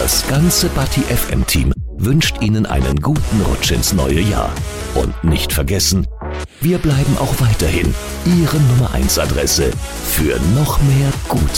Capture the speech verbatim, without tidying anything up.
Das ganze Bati F M-Team wünscht Ihnen einen guten Rutsch ins neue Jahr. Und nicht vergessen, wir bleiben auch weiterhin Ihre Nummer eins Adresse für noch mehr Gut.